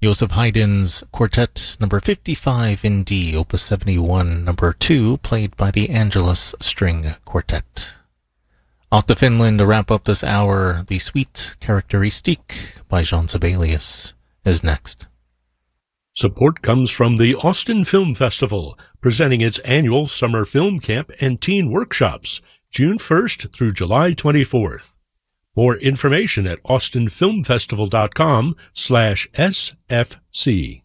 Joseph Haydn's Quartet number 55 in D, Opus 71, number 2, played by the Angelus String Quartet. Off to Finland to wrap up this hour, the Suite Caractéristique by Jean Sibelius is next. Support comes from the Austin Film Festival, presenting its annual summer film camp and teen workshops, June 1st through July 24th. More information at austinfilmfestival.com/SFC.